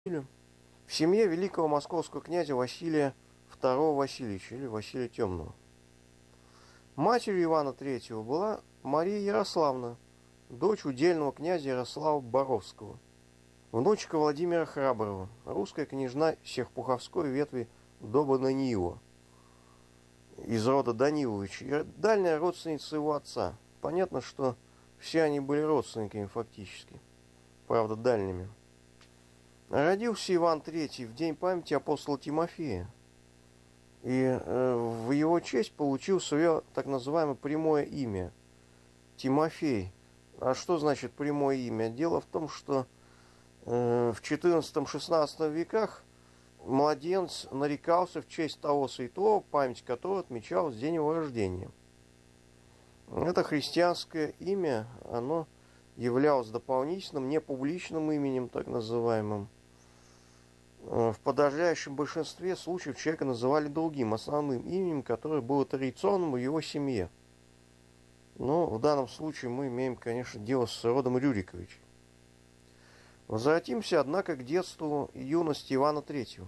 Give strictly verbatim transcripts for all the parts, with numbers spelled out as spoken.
в семье великого московского князя Василия второго Васильевича или Василия Темного. Матерью Ивана третьего была Мария Ярославна, дочь удельного князя Ярослава Боровского, внучка Владимира Храброго, русская княжна Серпуховской ветви дома Даниила, из рода Данилович, и дальняя родственница его отца. Понятно, что все они были родственниками фактически, правда дальними. Родился Иван третий в день памяти апостола Тимофея, и э, в его честь получил свое так называемое прямое имя Тимофей. А что значит прямое имя? Дело в том, что э, в четырнадцатом-шестнадцатом веках младенец нарекался в честь того святого, память которого отмечалась в день его рождения. Это христианское имя, оно являлось дополнительным, непубличным именем, так называемым. В подавляющем большинстве случаев человека называли другим, основным именем, которое было традиционным в его семье. Но в данном случае мы имеем, конечно, дело с родом Рюрикович. Возвратимся, однако, к детству и юности Ивана третьего.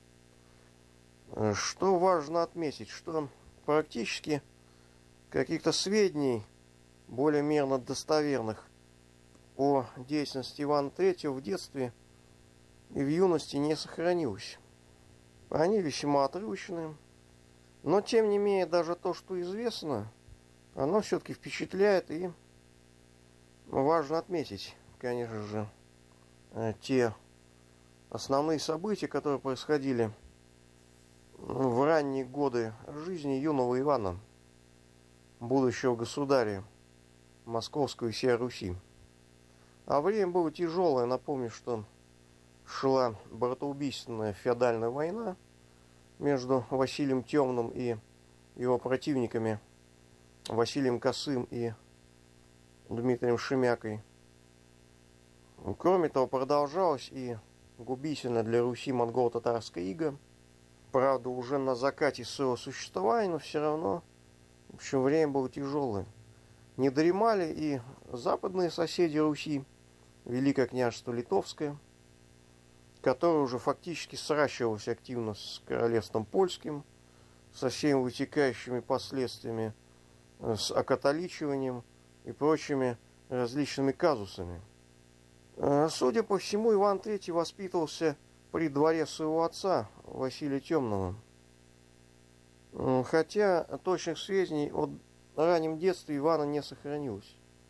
Что важно отметить, что практически каких-то сведений, более-менее достоверных, о деятельности Ивана третьего в детстве и в юности не сохранилось. Они весьма отрывочны, но тем не менее даже то, что известно, оно все-таки впечатляет, и важно отметить, конечно же, те основные события, которые происходили в ранние годы жизни юного Ивана, будущего государя Московской и всей Руси. А время было тяжелое. Напомню, что шла братоубийственная феодальная война между Василием Темным и его противниками Василием Косым и Дмитрием Шемякой. Кроме того, продолжалась и губительная для Руси монголо-татарская ига. Правда, уже на закате своего существования, но все равно, в общем, время было тяжелое. Не дремали и западные соседи Руси, Великое княжество Литовское, которое уже фактически сращивалось активно с королевством польским, со всеми вытекающими последствиями, с окатоличиванием и прочими различными казусами. Судя по всему, Иван третий воспитывался при дворе своего отца, Василия Темного. Хотя точных сведений о раннем детстве Ивана не сохранилось.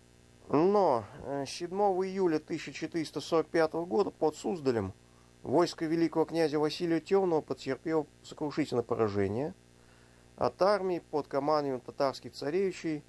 Но седьмого июля тысяча четыреста сорок пятого года под Суздалем войско великого князя Василия Темного потерпело сокрушительное поражение от армии под командованием татарских царевичей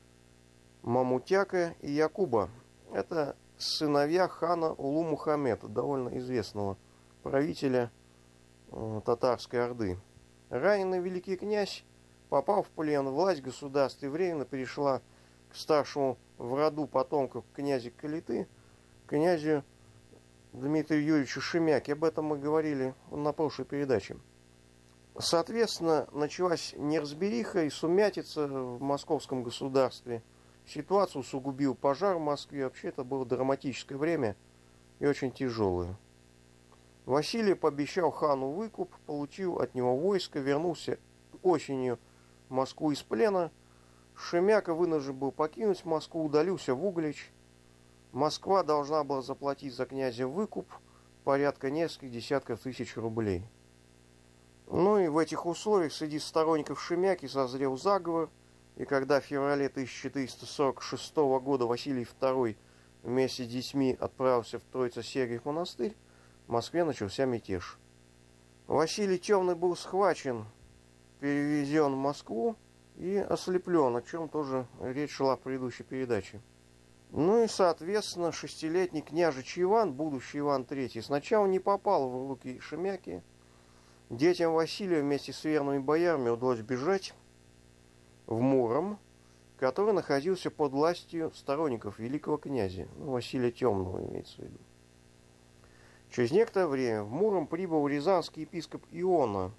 Мамутяка и Якуба. Это сыновья хана Улу-Мухаммеда, довольно известного правителя э, татарской орды. Раненый великий князь попал в плен, власть в государстве временно перешла к старшему в роду потомков князя Калиты, князю Дмитрию Юрьевичу Шемяке. Об этом мы говорили на прошлой передаче. Соответственно, началась неразбериха и сумятица в московском государстве. Ситуацию усугубил пожар в Москве. Вообще это было драматическое время и очень тяжелое. Василий пообещал хану выкуп, получил от него войско, вернулся осенью в Москву из плена. Шемяка вынужден был покинуть Москву, удалился в Углич. Москва должна была заплатить за князя выкуп порядка нескольких десятков тысяч рублей. Ну и в этих условиях среди сторонников Шемяки созрел заговор, и когда в феврале тысяча четыреста сорок шестого года Василий второй вместе с детьми отправился в Троице-Сергиев монастырь, в Москве начался мятеж. Василий Темный был схвачен, перевезен в Москву и ослеплен, о чем тоже речь шла в предыдущей передаче. Ну и, соответственно, шестилетний княжич Иван, будущий Иван третий, сначала не попал в руки Шемяки. Детям Василия вместе с верными боярами удалось бежать в Муром, который находился под властью сторонников великого князя, ну, Василия Темного имеется в виду. Через некоторое время в Муром прибыл рязанский епископ Иона,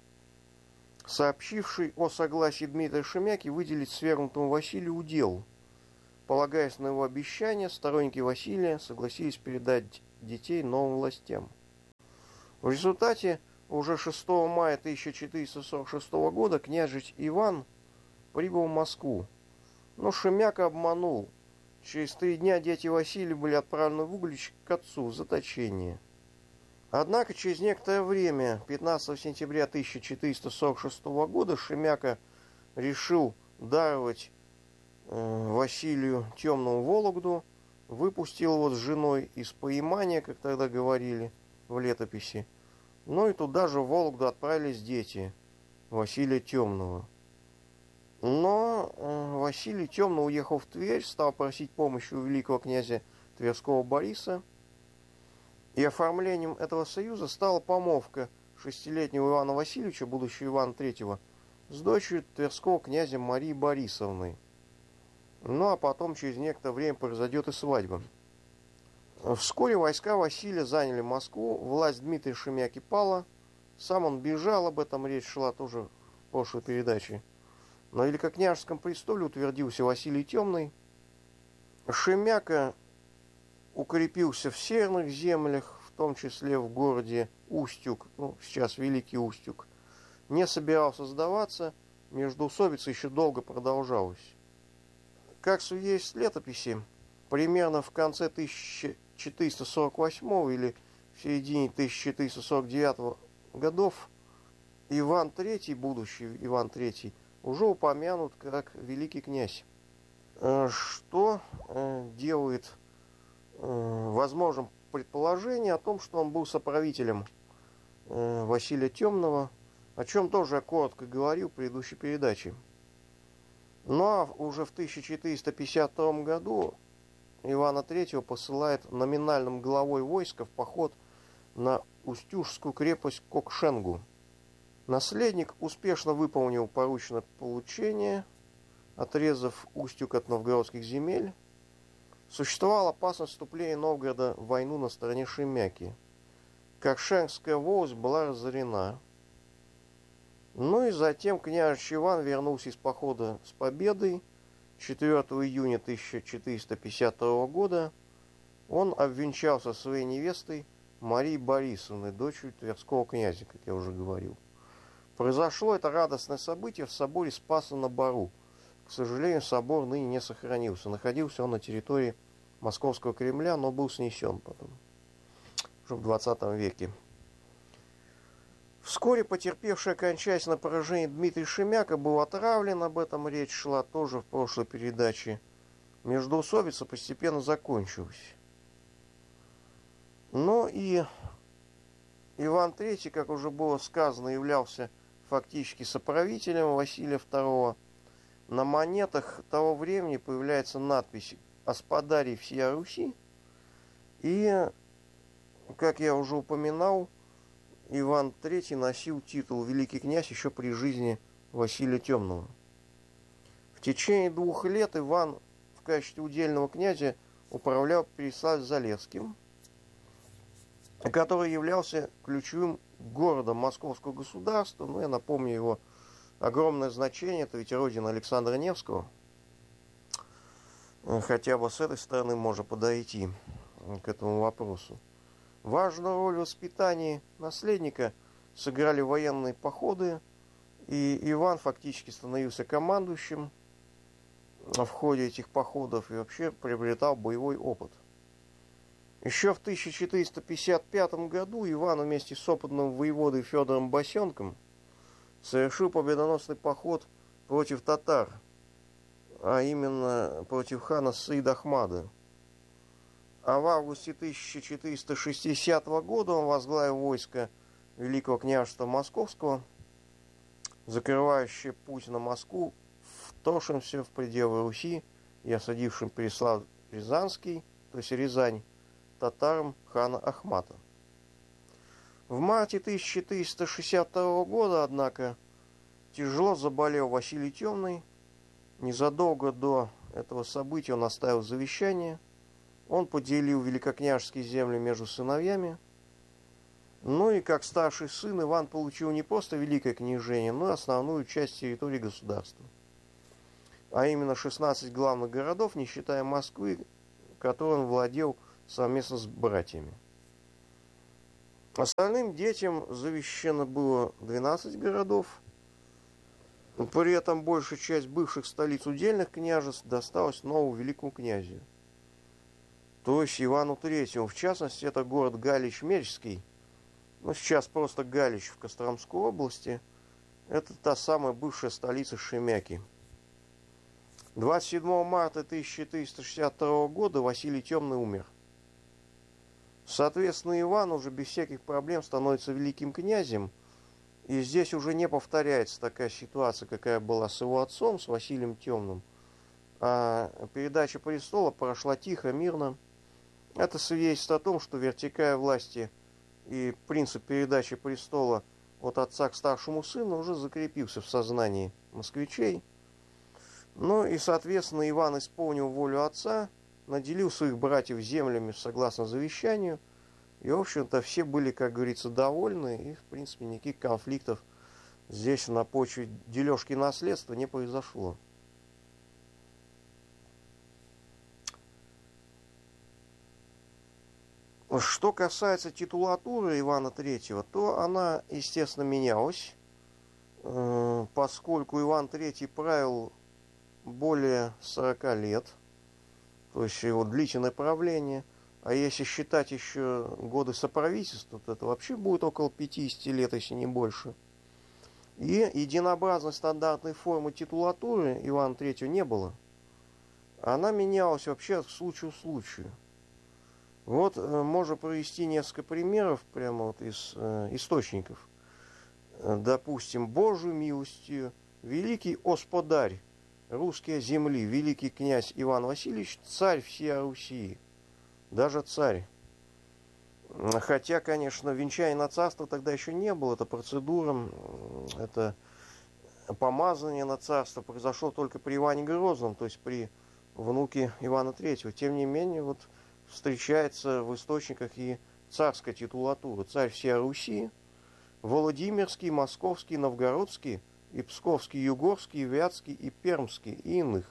сообщивший о согласии Дмитрия Шемяки выделить свергнутому Василию удел. Полагаясь на его обещание, сторонники Василия согласились передать детей новым властям. В результате уже шестого мая тысяча четыреста сорок шестого года княжич Иван прибыл в Москву. Но Шемяка обманул. Через три дня дети Василия были отправлены в Углич к отцу в заточение. Однако через некоторое время, пятнадцатого сентября тысяча четыреста сорок шестого года, Шемяка решил даровать э, Василию темному Вологду, выпустил его с женой из поимания, как тогда говорили в летописи. Ну и туда же в Вологду отправились дети Василия Темного. Но э, Василий Темный уехал в Тверь, стал просить помощи у великого князя Тверского Бориса. И оформлением этого союза стала помолвка шестилетнего Ивана Васильевича, будущего Ивана Третьего, с дочерью Тверского князя Марии Борисовны. Ну а потом через некоторое время произойдет и свадьба. Вскоре войска Василия заняли Москву, власть Дмитрия Шемяки пала. Сам он бежал, об этом речь шла тоже в прошлой передаче. На великокняжеском престоле утвердился Василий Темный. Шемяка укрепился в северных землях, в том числе в городе Устюг, ну, сейчас Великий Устюг. Не собирался сдаваться, междоусобица еще долго продолжалась. Как свидетельствует летописи, примерно в конце тысяча четыреста сорок восьмого или в середине тысяча четыреста сорок девятого годов Иван Третий, будущий Иван Третий, уже упомянут как великий князь, что делает возможным предположение о том, что он был соправителем Василия Темного, о чем тоже я коротко говорил в предыдущей передаче. Ну а уже в тысяча четыреста пятьдесят втором году Ивана Третьего посылает номинальным главой войска в поход на Устюжскую крепость Кокшенгу. Наследник успешно выполнил порученное поручение, отрезав Устюг от новгородских земель. Существовала опасность вступления Новгорода в войну на стороне Шемяки. Кокшенгская волость была разорена. Ну и затем княжич Иван вернулся из похода с победой. четвёртого июня тысяча четыреста пятьдесят второго года он обвенчался со своей невестой Марией Борисовной, дочерью Тверского князя, как я уже говорил. Произошло это радостное событие в соборе Спаса на Бару. К сожалению, собор ныне не сохранился. Находился он на территории Московского Кремля, но был снесен потом, уже в двадцатом веке. Вскоре потерпевший окончательное поражение Дмитрий Шемяка был отравлен, об этом речь шла тоже в прошлой передаче. Междоусобица постепенно закончилась. Но и Иван Третий, как уже было сказано, являлся фактически соправителем Василия Второго. На монетах того времени появляется надпись «Господарей всея Руси». И, как я уже упоминал, Иван Третий носил титул великий князь еще при жизни Василия Темного. В течение двух лет Иван в качестве удельного князя управлял Переславль-Залесским, который являлся ключевым городом московского государства. Ну, я напомню его огромное значение, это ведь родина Александра Невского. Хотя бы с этой стороны можно подойти к этому вопросу. Важную роль в воспитании наследника сыграли военные походы, и Иван фактически становился командующим в ходе этих походов и вообще приобретал боевой опыт. Еще в тысяча четыреста пятьдесят пятом году Иван вместе с опытным воеводой Федором Босенком совершил победоносный поход против татар, а именно против хана Саида Ахмада. А в августе тысяча четыреста шестидесятого года он возглавил войско Великого княжества Московского, закрывающее путь на Москву, вторгшимся в пределы Руси и осадившим Переславль-Рязанский, то есть Рязань, татарам хана Ахмата. В марте тысяча четыреста шестьдесят второго года, однако, тяжело заболел Василий Темный. Незадолго до этого события он оставил завещание. Он поделил великокняжеские земли между сыновьями. Ну и как старший сын Иван получил не просто великое княжение, но и основную часть территории государства. А именно шестнадцать главных городов, не считая Москвы, которым он владел совместно с братьями. Остальным детям завещено было двенадцать городов. При этом большая часть бывших столиц удельных княжеств досталась новому великому князю, то есть Ивану Третьему. В частности, это город Галич-Мечский, ну сейчас просто Галич в Костромской области. Это та самая бывшая столица Шемяки. двадцать седьмого марта тысяча триста шестьдесят второго года Василий Темный умер. Соответственно, Иван уже без всяких проблем становится великим князем. И здесь уже не повторяется такая ситуация, какая была с его отцом, с Василием Темным. А передача престола прошла тихо, мирно. Это свидетельствует о том, что вертикаль власти и принцип передачи престола от отца к старшему сыну уже закрепился в сознании москвичей. Ну и, соответственно, Иван исполнил волю отца, наделил своих братьев землями согласно завещанию. И, в общем-то, все были, как говорится, довольны. И, в принципе, никаких конфликтов здесь на почве дележки наследства не произошло. Что касается титулатуры Ивана Третьего, то она, естественно, менялась, поскольку Иван Третий правил более сорока лет, то есть его длительное правление. А если считать еще годы соправительства, то это вообще будет около пятидесяти лет, если не больше. И единообразной стандартной формы титулатуры Ивана Третьего не было. Она менялась вообще от случая к случаю. Вот можно привести несколько примеров прямо вот из э, источников. Допустим, Божию милостью великий Осподарь русские земли, великий князь Иван Васильевич, царь всей Руси. Даже царь. Хотя, конечно, венчания на царство тогда еще не было. Это процедура, это помазание на царство произошло только при Иване Грозном, то есть при внуке Ивана Третьего. Тем не менее, вот встречается в источниках и царская титулатура. Царь всей Руси, Владимирский, Московский, Новгородский, и Псковский, Югорский, и Вятский, и Пермский, и иных.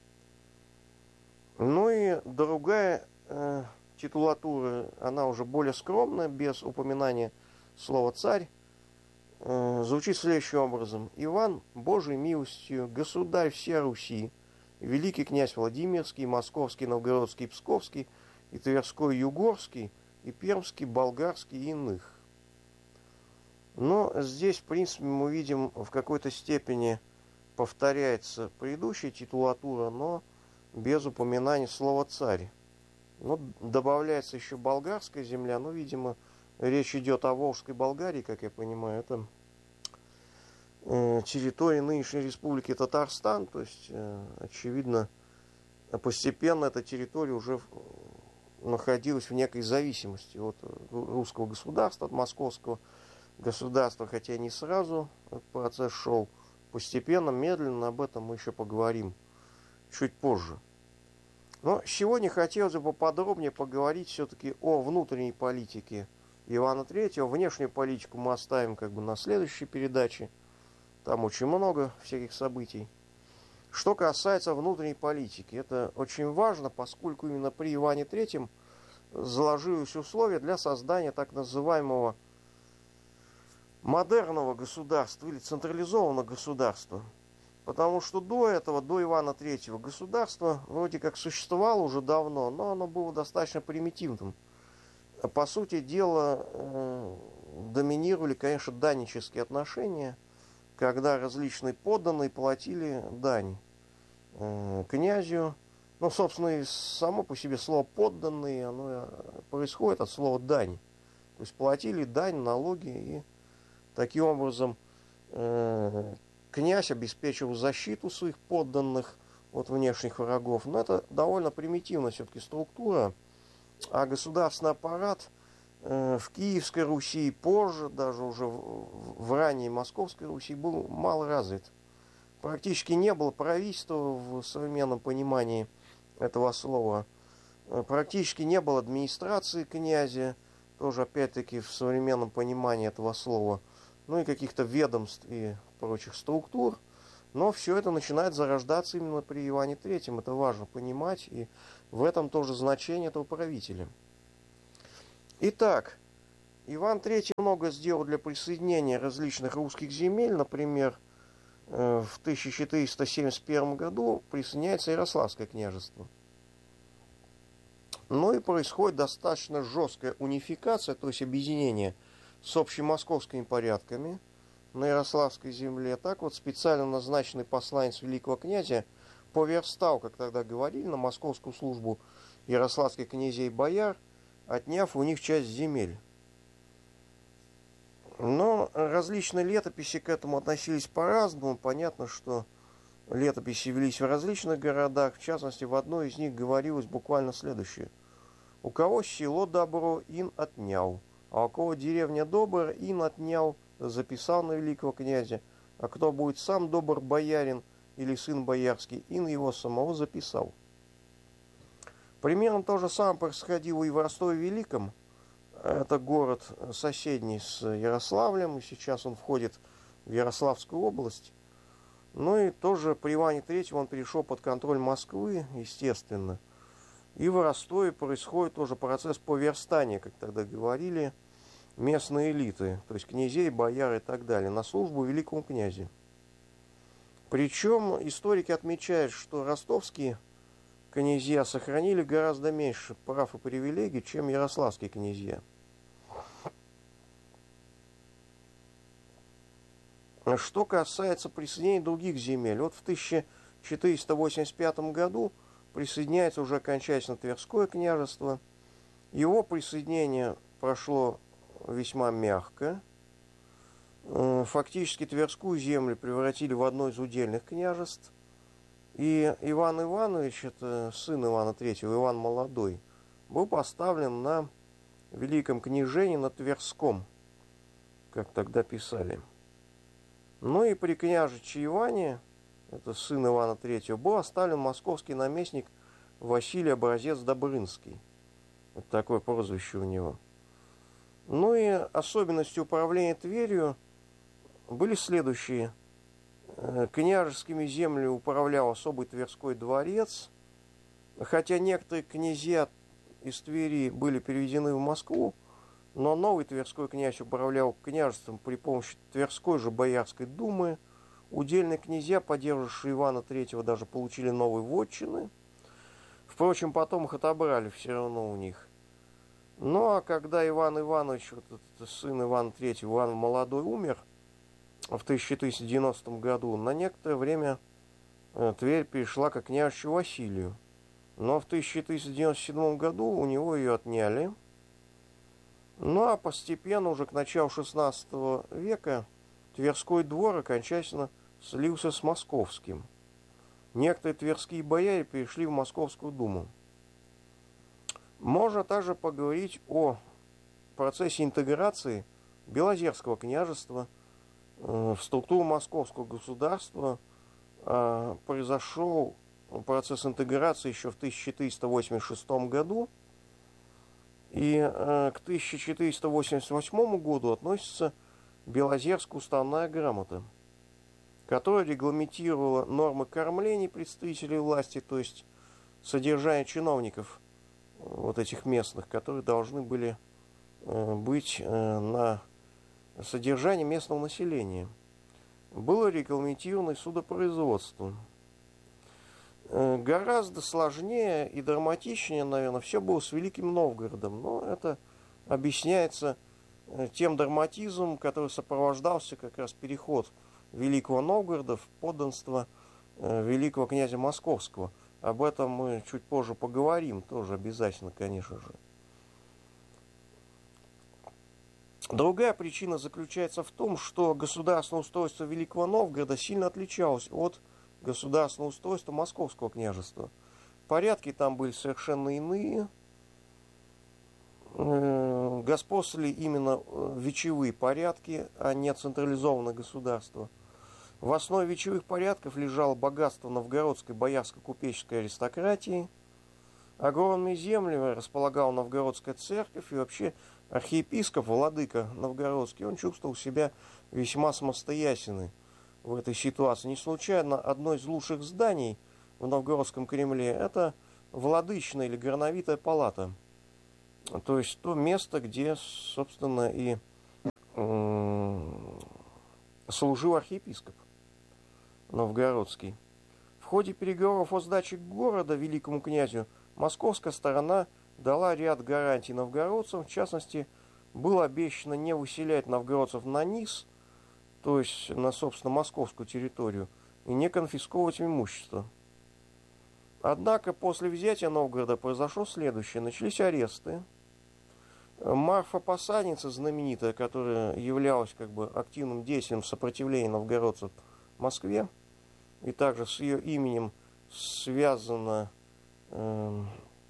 Ну и другая э, титулатура, она уже более скромная, без упоминания слова «царь», э, звучит следующим образом. Иван, Божией милостью, государь всей Руси, великий князь Владимирский, Московский, Новгородский, Псковский, и Тверской, Югорский, и Пермский, Болгарский, и иных. Но здесь, в принципе, мы видим, в какой-то степени повторяется предыдущая титулатура, но без упоминания слова «царь». Ну, добавляется еще болгарская земля, но, видимо, речь идет о Волжской Болгарии, как я понимаю. Это э, территория нынешней республики Татарстан, то есть, э, очевидно, постепенно эта территория уже находилась в некой зависимости от русского государства, от московского государства, хотя не сразу этот процесс шел, постепенно, медленно, об этом мы еще поговорим чуть позже. Но сегодня хотелось бы поподробнее поговорить все-таки о внутренней политике Ивана Третьего. Внешнюю политику мы оставим как бы на следующей передаче. Там очень много всяких событий. Что касается внутренней политики, это очень важно, поскольку именно при Иване Третьем заложились условия для создания так называемого модерного государства или централизованного государства. Потому что до этого, до Ивана Третьего, государство вроде как существовало уже давно, но оно было достаточно примитивным. По сути дела, э, доминировали, конечно, даннические отношения, когда различные подданные платили дань э, князю. Ну, собственно, и само по себе слово «подданные», оно происходит от слова «дань». То есть платили дань, налоги, и таким образом э, князь обеспечивал защиту своих подданных от внешних врагов. Но это довольно примитивная все-таки структура. А государственный аппарат э, в Киевской Руси позже, даже уже в, в ранней Московской Руси, был мало развит. Практически не было правительства в современном понимании этого слова. Практически не было администрации князя, тоже опять-таки в современном понимании этого слова. Ну и каких-то ведомств и прочих структур. Но все это начинает зарождаться именно при Иване Третьем. Это важно понимать, и в этом тоже значение этого правителя. Итак, Иван третий много сделал для присоединения различных русских земель. Например, в тысяча четыреста семьдесят первом году присоединяется Ярославское княжество. Ну и происходит достаточно жесткая унификация, то есть объединение с общемосковскими порядками на Ярославской земле. Так вот специально назначенный посланец великого князя поверстал, как тогда говорили, на московскую службу ярославских князей и бояр, отняв у них часть земель. Но различные летописи к этому относились по-разному. Понятно, что летописи велись в различных городах. В частности, в одной из них говорилось буквально следующее. У кого село добро, ин отнял, а у кого деревня добр, ин отнял, записал на великого князя, а кто будет сам добр боярин или сын боярский, ин его самого записал. Примерно то же самое происходило и в Ростове-Великом. Это город соседний с Ярославлем, и сейчас он входит в Ярославскую область. Ну и тоже при Иване третьем он перешел под контроль Москвы, естественно. И в Ростове происходит тоже процесс поверстания, как тогда говорили, местной элиты, то есть князей, бояр и так далее, на службу великому князю. Причем историки отмечают, что ростовские князья сохранили гораздо меньше прав и привилегий, чем ярославские князья. Что касается присоединения других земель, вот в тысяча четыреста восемьдесят пятом году присоединяется уже окончательно Тверское княжество. Его присоединение прошло весьма мягко. Фактически Тверскую землю превратили в одно из удельных княжеств. И Иван Иванович, это сын Ивана третьего, Иван Молодой, был поставлен на великом княжении на Тверском, как тогда писали. Ну и при княжиче Иване, это сын Ивана третьего, был оставлен московский наместник Василий Образец-Добрынский. Вот такое прозвище у него. Ну и особенностью управления Тверью были следующие. Княжескими землями управлял особый Тверской дворец, хотя некоторые князья из Твери были переведены в Москву, но новый Тверской князь управлял княжеством при помощи Тверской же Боярской думы. Удельные князья, поддерживавшие Ивана третьего, даже получили новые вотчины. Впрочем, потом их отобрали все равно у них. Ну а когда Иван Иванович, вот этот сын Ивана третьего, Иван Молодой, умер в тысяча четыреста девяностом году, на некоторое время Тверь перешла к княжичу Василию. Но в тысяча четыреста девяносто седьмом году у него ее отняли. Ну а постепенно, уже к началу шестнадцатого века, Тверской двор окончательно слился с московским. Некоторые тверские бояре перешли в Московскую думу. Можно также поговорить о процессе интеграции Белозерского княжества в структуру московского государства. Произошел процесс интеграции еще в тысяча четыреста восемьдесят шестом году. И к тысяча четыреста восемьдесят восьмому году относится Белозерская уставная грамота, которая регламентировала нормы кормлений представителей власти, то есть содержание чиновников вот этих местных, которые должны были быть на содержании местного населения. Было регламентировано и судопроизводство. Гораздо сложнее и драматичнее, наверное, все было с Великим Новгородом, но это объясняется тем драматизмом, который сопровождался как раз переход Великого Новгорода в подданство великого князя Московского. Об этом мы чуть позже поговорим, тоже обязательно, конечно же. Другая причина заключается в том, что государственное устройство Великого Новгорода сильно отличалось от государственного устройства Московского княжества. Порядки там были совершенно иные. Господствовали именно вечевые порядки, а не централизованное государство. В основе вечевых порядков лежало богатство новгородской боярской купеческой аристократии. Огромными землями располагала новгородская церковь, и вообще архиепископ, владыка новгородский, он чувствовал себя весьма самостоятельным в этой ситуации. Не случайно одно из лучших зданий в Новгородском Кремле — это владычная или горновитая палата. То есть то место, где, собственно, и служил архиепископ новгородский. В ходе переговоров о сдаче города великому князю московская сторона дала ряд гарантий новгородцам. В частности, было обещано не выселять новгородцев на низ, то есть на, собственно, московскую территорию, и не конфисковывать имущество. Однако после взятия Новгорода произошло следующее. Начались аресты. Марфа Посадница, знаменитая, которая являлась как бы активным деятелем сопротивления новгородцев в Москве, и также с ее именем связано э,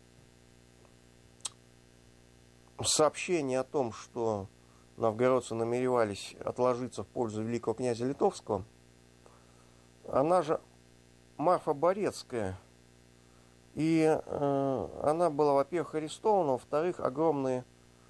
сообщение о том, что новгородцы намеревались отложиться в пользу великого князя Литовского. Она же Марфа Борецкая, и э, она была, во-первых, арестована, во-вторых, огромные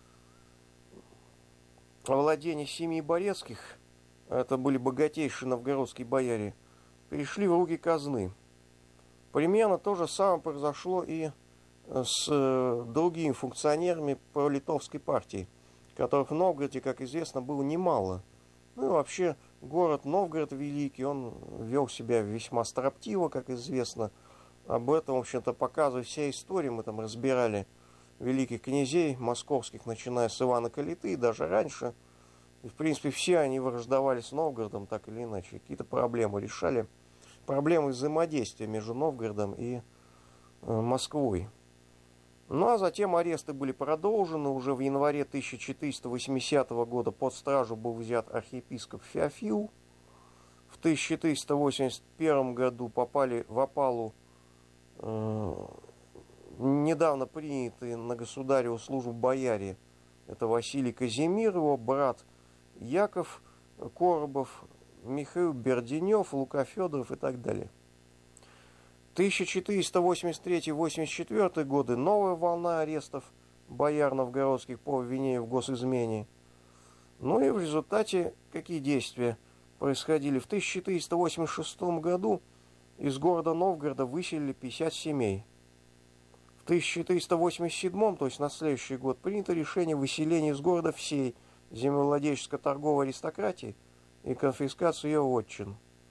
владения семьи Борецких, это были богатейшие новгородские бояре, перешли в руки казны. Примерно то же самое произошло и с другими функционерами пролитовской партии, которых в Новгороде, как известно, было немало. Ну и вообще город Новгород Великий, он вел себя весьма строптиво, как известно. Об этом, в общем-то, показывает вся история. Мы там разбирали великих князей московских, начиная с Ивана Калиты, и даже раньше. И, в принципе, все они враждовали с Новгородом, так или иначе. Какие-то проблемы решали. Проблемы взаимодействия между Новгородом и э, Москвой. Ну, а затем аресты были продолжены. Уже в январе тысяча четыреста восьмидесятого года под стражу был взят архиепископ Феофил. В тысяча четыреста восемьдесят первом году попали в опалу э, недавно принятые на государеву службу бояре. Это Василий Казимир, его брат Яков Коробов, Михаил Берденев, Лука Федоров и так далее. тысяча четыреста восемьдесят третий — восемьдесят четвёртый годы новая волна арестов бояр новгородских по обвинению в госизмене. Ну и в результате какие действия происходили? В тысяча четыреста восемьдесят шестом году из города Новгорода выселили пятьдесят семей. В тысяча четыреста восемьдесят седьмом, то есть на следующий год, принято решение о выселении из города всей землевладельческо-торговой аристократии и конфискации ее вотчин.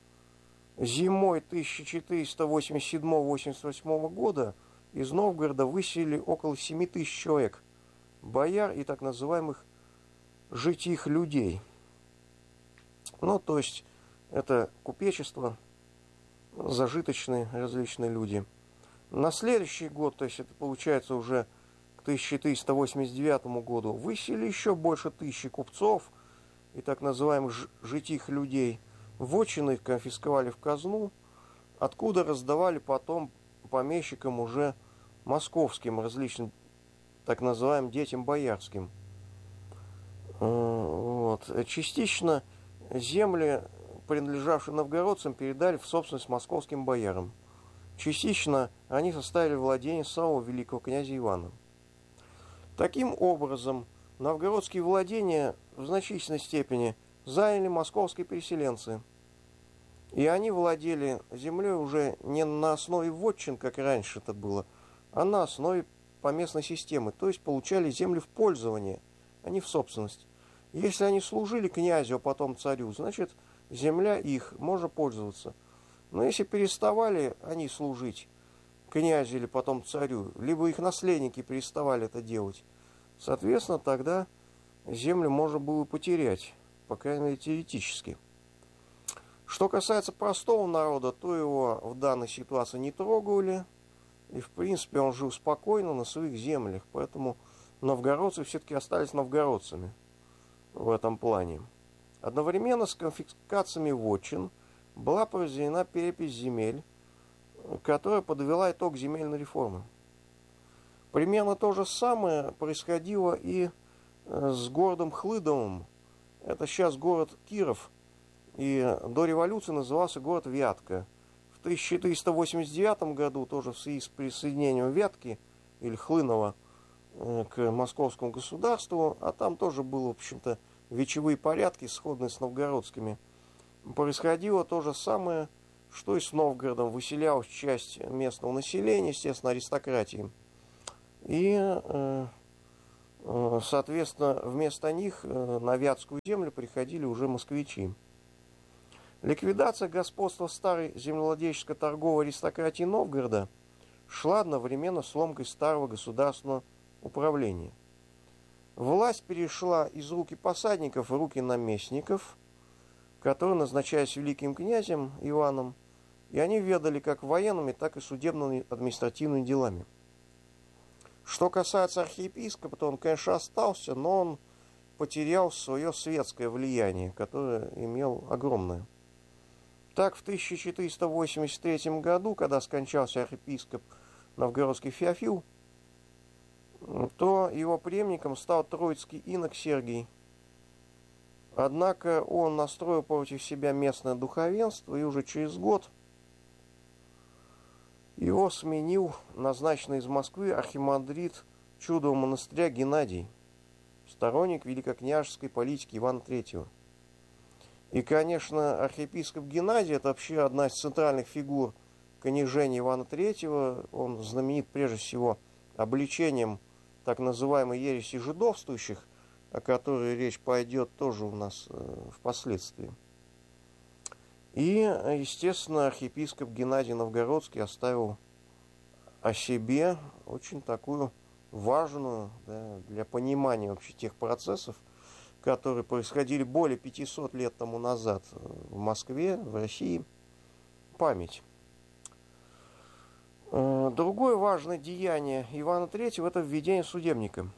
Зимой тысяча четыреста восемьдесят седьмого — восемьдесят восьмого года из Новгорода выселили около семи тысяч человек, бояр и так называемых житих людей. Ну, то есть, это купечество, зажиточные различные люди. На следующий год, то есть, это получается уже к тысяча четыреста восемьдесят девятому году, выселили еще больше тысячи купцов и так называемых житих людей. Вотчины их конфисковали в казну, откуда раздавали потом помещикам уже московским, различным, так называемым детям боярским. Вот. Частично земли, принадлежавшие новгородцам, передали в собственность московским боярам. Частично они составили владение самого великого князя Ивана. Таким образом, новгородские владения в значительной степени заняли московские переселенцы. И они владели землей уже не на основе вотчин, как раньше это было, а на основе поместной системы. То есть получали земли в пользование, а не в собственность. Если они служили князю, а потом царю, значит, земля их, можно пользоваться. Но если переставали они служить князю или потом царю, либо их наследники переставали это делать, соответственно, тогда землю можно было потерять, по крайней мере, теоретически. Что касается простого народа, то его в данной ситуации не трогали, и, в принципе, он жил спокойно на своих землях, поэтому новгородцы все-таки остались новгородцами в этом плане. Одновременно с конфискациями вотчин была произведена перепись земель, которая подвела итог земельной реформы. Примерно то же самое происходило и с городом Хлыдовым. Это сейчас город Киров, и до революции назывался город Вятка. В тысяча четыреста восемьдесят девятом году, тоже в связи с присоединением Вятки или Хлынова к московскому государству, а там тоже было, в общем-то, вечевые порядки, сходные с новгородскими, происходило то же самое, что и с Новгородом. Выселялась часть местного населения, естественно, аристократии. И э, Соответственно, вместо них на Вятскую землю приходили уже москвичи. Ликвидация господства старой землевладельческой торговой аристократии Новгорода шла одновременно с ломкой старого государственного управления. Власть перешла из руки посадников в руки наместников, которые назначались великим князем Иваном, и они ведали как военными, так и судебными административными делами. Что касается архиепископа, то он, конечно, остался, но он потерял свое светское влияние, которое имел огромное. Так, в тысяча четыреста восемьдесят третьем году, когда скончался архиепископ новгородский Феофил, то его преемником стал троицкий инок Сергий. Однако он настроил против себя местное духовенство, и уже через год его сменил назначенный из Москвы архимандрит Чудового монастыря Геннадий, сторонник великокняжеской политики Ивана Третьего. И, конечно, архиепископ Геннадий – это вообще одна из центральных фигур княжения Ивана Третьего. Он знаменит прежде всего обличением так называемой ереси жидовствующих, о которой речь пойдет тоже у нас э, впоследствии. И, естественно, архиепископ Геннадий Новгородский оставил о себе очень такую важную, да, для понимания вообще тех процессов, которые происходили более пятисот лет тому назад в Москве, в России, память. Другое важное деяние Ивана Третьего – это введение судебника.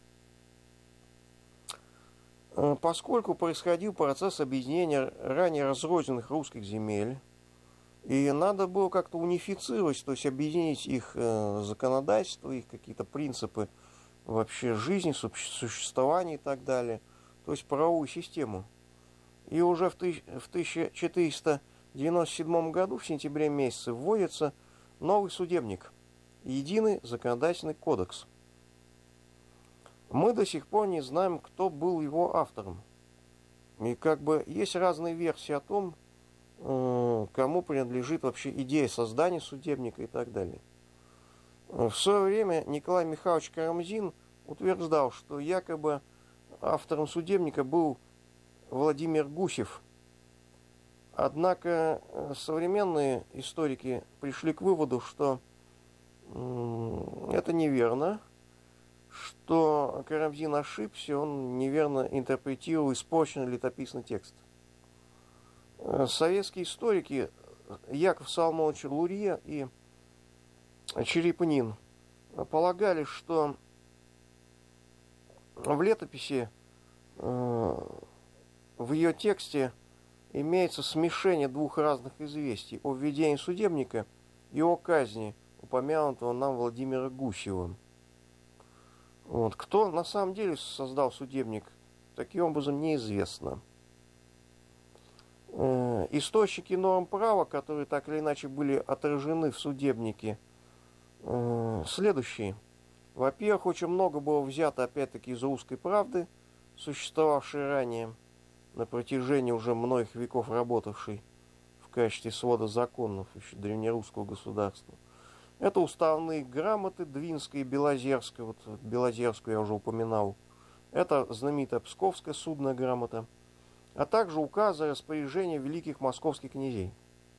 Поскольку происходил процесс объединения ранее разрозненных русских земель, и надо было как-то унифицировать, то есть объединить их законодательство, их какие-то принципы вообще жизни, существования и так далее, то есть правовую систему. И уже в тысяча четыреста девяносто седьмом году, в сентябре месяце, вводится новый судебник, единый законодательный кодекс. Мы до сих пор не знаем, кто был его автором. И как бы есть разные версии о том, кому принадлежит вообще идея создания судебника и так далее. В свое время Николай Михайлович Карамзин утверждал, что якобы автором судебника был Владимир Гусев. Однако современные историки пришли к выводу, что это неверно, что Карамзин ошибся, он неверно интерпретировал испорченный летописный текст. Советские историки Яков Соломонович Лурье и Черепнин полагали, что в летописи, в ее тексте имеется смешение двух разных известий о введении судебника и о казни упомянутого нам Владимира Гусева. Вот. Кто на самом деле создал судебник, таким образом неизвестно. Источники норм права, которые так или иначе были отражены в судебнике, следующие. Во-первых, очень много было взято, опять-таки, из русской правды, существовавшей ранее, на протяжении уже многих веков работавшей в качестве свода законов еще древнерусского государства. Это уставные грамоты Двинской и Белозерской, вот Белозерскую я уже упоминал. Это знаменитая Псковская судная грамота, а также указы и распоряжения великих московских князей.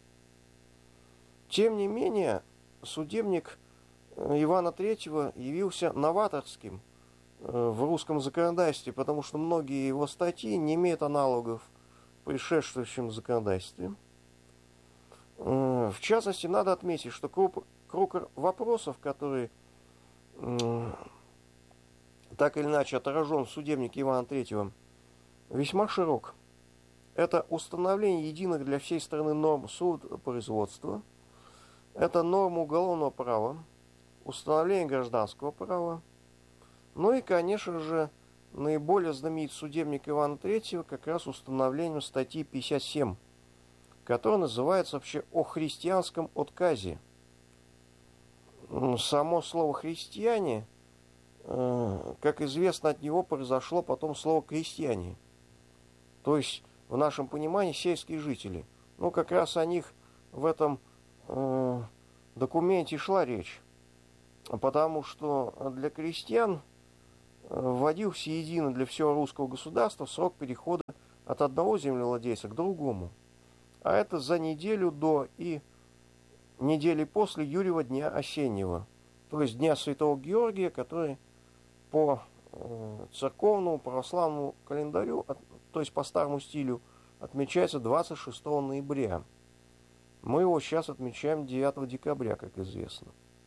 Тем не менее, судебник Ивана Третьего явился новаторским в русском законодательстве, потому что многие его статьи не имеют аналогов в предшествующем законодательстве. В частности, надо отметить, что круг, круг вопросов, которые так или иначе отражен в судебнике Ивана Третьего, весьма широк. Это установление единых для всей страны норм судопроизводства, это нормы уголовного права, установление гражданского права, ну и, конечно же, наиболее знаменит судебник Ивана Третьего как раз установлением статьи пятьдесят семь, которая называется вообще «О христианском отказе». Само слово «христиане», как известно, от него произошло потом слово «крестьяне», то есть в нашем понимании сельские жители. Ну, как раз о них в этом э, документе шла речь, потому что для крестьян вводился едино для всего русского государства срок перехода от одного землевладельца к другому. А это за неделю до и недели после Юрьева дня осеннего, то есть дня Святого Георгия, который по э, церковному православному календарю, от, то есть по старому стилю, отмечается двадцать шестого ноября. Мы его сейчас отмечаем девятого декабря, как известно.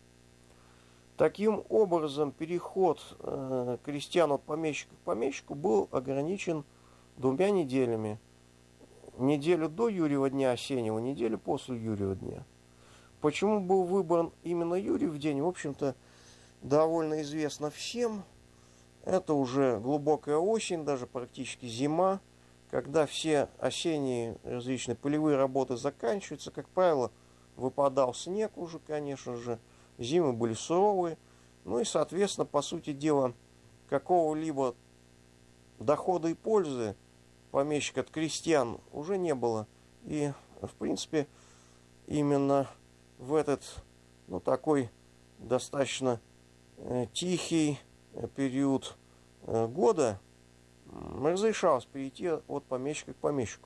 Таким образом, переход э, крестьян от помещика к помещику был ограничен двумя неделями. Неделю до Юрьева дня осеннего, неделю после Юрьева дня. Почему был выбран именно Юрьев день, в общем-то, довольно известно всем. Это уже глубокая осень, даже практически зима, когда все осенние различные полевые работы заканчиваются. Как правило, выпадал снег уже, конечно же, зимы были суровые. Ну и, соответственно, по сути дела, какого-либо дохода и пользы помещик от крестьян уже не было. И, в принципе, именно в этот, ну, такой достаточно э, тихий период э, года разрешалось перейти от помещика к помещику.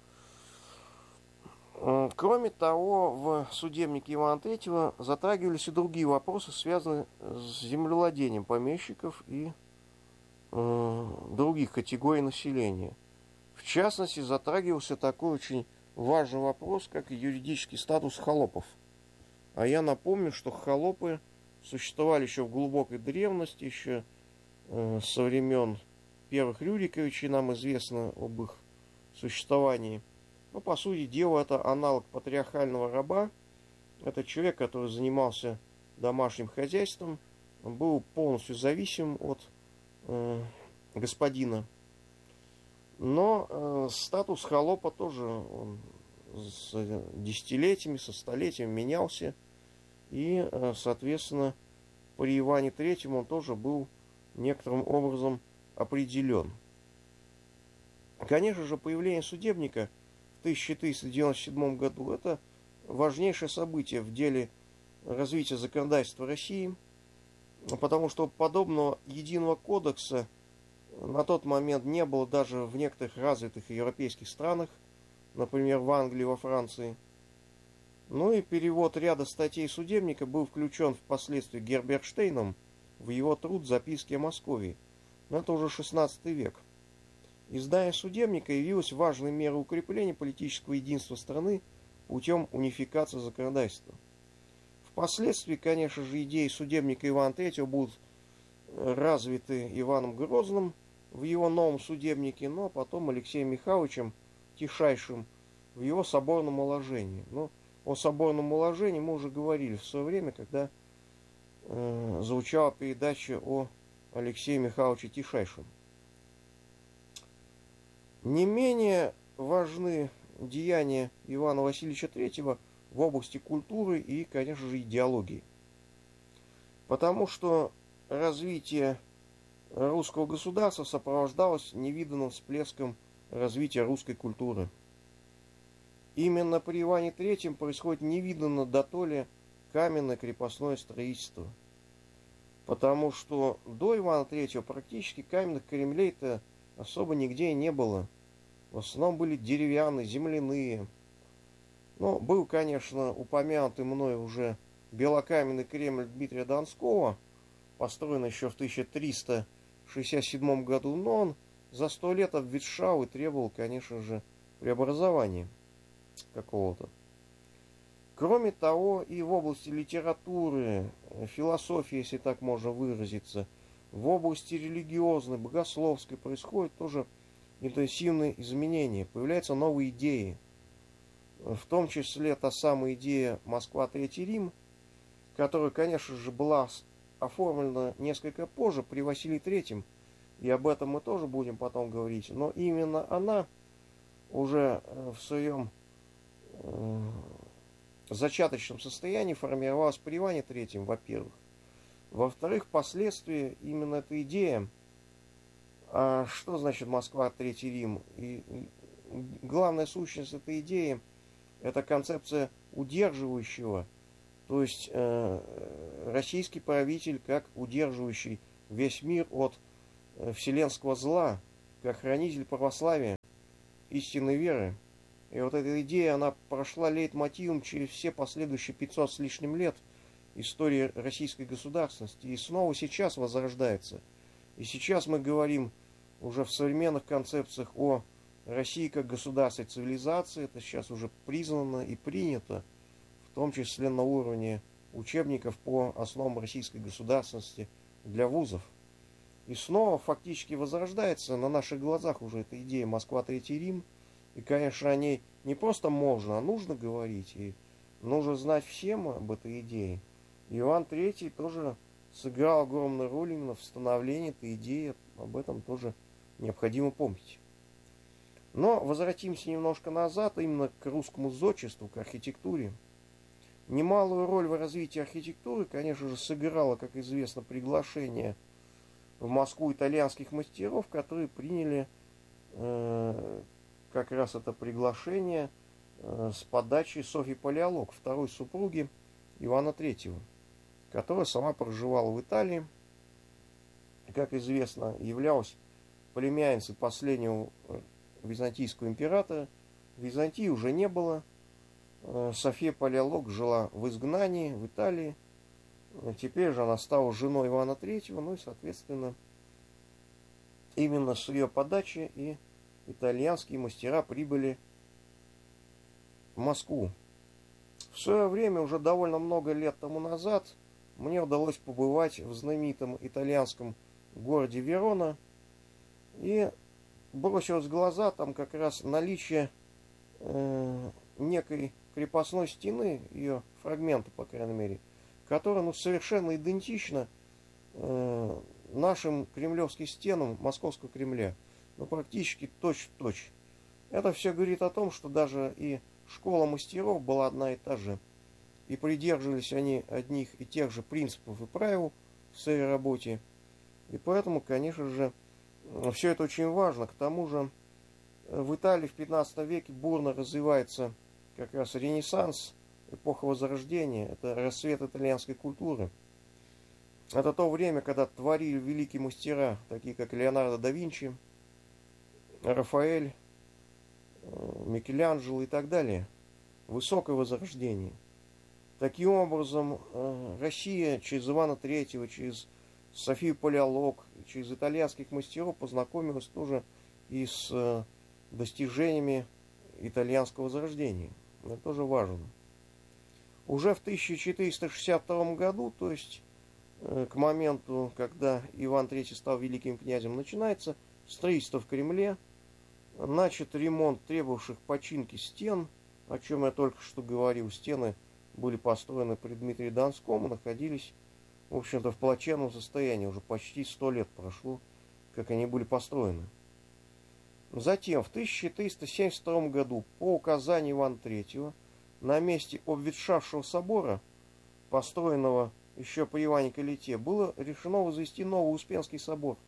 Кроме того, в судебнике Ивана Третьего затрагивались и другие вопросы, связанные с землевладением помещиков и э, других категорий населения. В частности, затрагивался такой очень важный вопрос, как юридический статус холопов. А я напомню, что холопы существовали еще в глубокой древности, еще э, со времен первых Рюриковичей нам известно об их существовании. Но, по сути дела, это аналог патриархального раба. Это человек, который занимался домашним хозяйством, был полностью зависим от э, господина. Но э, статус холопа тоже он с десятилетиями, со столетиями менялся. И, э, соответственно, при Иване Третьем он тоже был некоторым образом определен. Конечно же, появление судебника в тысяча триста девяносто седьмом году это важнейшее событие в деле развития законодательства России, потому что подобного единого кодекса на тот момент не было даже в некоторых развитых европейских странах, например, в Англии, во Франции. Ну и перевод ряда статей судебника был включен впоследствии Герберштейном в его труд «Записки о Москве». Но это уже шестнадцатый век. Издание судебника явилось важной мерой укрепления политического единства страны путем унификации законодательства. Впоследствии, конечно же, идеи судебника Ивана Третьего будут развиты Иваном Грозным в его новом судебнике, но потом Алексеем Михайловичем Тишайшим в его соборном уложении. Но о соборном уложении мы уже говорили в свое время, когда э, звучала передача о Алексее Михайловиче Тишайшем. Не менее важны деяния Ивана Васильевича Третьего в области культуры и, конечно же, идеологии. Потому что развитие русского государства сопровождалось невиданным всплеском развития русской культуры. Именно при Иване Третьем происходит невиданно дотоле каменное крепостное строительство. Потому что до Ивана Третьего практически каменных кремлей-то особо нигде и не было. В основном были деревянные, земляные. Но был, конечно, упомянутый мной уже белокаменный Кремль Дмитрия Донского, построенный еще в тысяча триста шестьдесят седьмом году, но он за сто лет обветшал и требовал, конечно же, преобразования какого-то. Кроме того, и в области литературы, философии, если так можно выразиться, в области религиозной, богословской происходят тоже интенсивные изменения, появляются новые идеи. В том числе та самая идея Москва, Третий Рим, которая, конечно же, была оформлена несколько позже при Василии Третьем, и об этом мы тоже будем потом говорить, но именно она уже в своем э, зачаточном состоянии формировалась при Иване Третьем, во-первых. Во-вторых, впоследствии именно эта идея, а что значит Москва, Третий Рим, и, и главная сущность этой идеи — это концепция удерживающего, то есть э, российский правитель как удерживающий весь мир от вселенского зла, как хранитель православия, истинной веры. И вот эта идея, она прошла лейтмотивом через все последующие пятьсот с лишним лет истории российской государственности. И снова сейчас возрождается. И сейчас мы говорим уже в современных концепциях о России как государстве цивилизации. Это сейчас уже признано и принято, в том числе на уровне учебников по основам российской государственности для вузов. И снова фактически возрождается на наших глазах уже эта идея Москва, Третий Рим. И, конечно, о ней не просто можно, а нужно говорить. И нужно знать всем об этой идее. Иван Третий тоже сыграл огромную роль именно в становлении этой идеи. Об этом тоже необходимо помнить. Но возвратимся немножко назад, именно к русскому зодчеству, к архитектуре. Немалую роль в развитии архитектуры, конечно же, сыграло, как известно, приглашение в Москву итальянских мастеров, которые приняли э, как раз это приглашение э, с подачи Софьи Палеолог, второй супруги Ивана Третьего, которая сама проживала в Италии, как известно, являлась племянницей последнего византийского императора. Византии уже не было. Софья Палеолог жила в изгнании в Италии. Теперь же она стала женой Ивана Третьего, ну и, соответственно, именно с ее подачи и итальянские мастера прибыли в Москву. В свое время, уже довольно много лет тому назад, мне удалось побывать в знаменитом итальянском городе Верона, и бросилось в глаза там как раз наличие э, некой крепостной стены, ее фрагмента, по крайней мере, которая ну, совершенно идентична э, нашим кремлевским стенам Московского Кремля. Ну, практически точь-в-точь. Это все говорит о том, что даже и школа мастеров была одна и та же. И придерживались они одних и тех же принципов и правил в своей работе. И поэтому, конечно же, все это очень важно. К тому же в Италии в пятнадцатом веке бурно развивается как раз Ренессанс, эпоха Возрождения. Это расцвет итальянской культуры. Это то время, когда творили великие мастера, такие как Леонардо да Винчи, Рафаэль, Микеланджело и так далее. Высокое возрождение. Таким образом, Россия через Ивана Третьего, через Софию Палеолог, через итальянских мастеров познакомилась тоже и с достижениями итальянского возрождения. Это тоже важно. Уже в тысяча четыреста шестьдесят втором году, то есть к моменту, когда Иван Третий стал великим князем, начинается строительство в Кремле, начат ремонт требовавших починки стен, о чем я только что говорил. Стены были построены при Дмитрии Донском и находились, в общем-то, в плачевном состоянии. Уже почти сто лет прошло, как они были построены. Затем, в тысяча триста семьдесят втором году, по указанию Ивана Третьего, на месте обветшавшего собора, построенного еще при Иване Калите, было решено возвести новый Успенский собор.